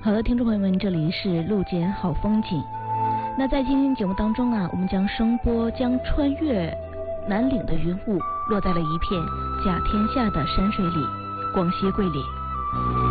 好的，听众朋友们，这里是路见好风景。那在今天节目当中啊，我们将声波将穿越南岭的云雾落在了一片甲天下的山水里，广西桂林。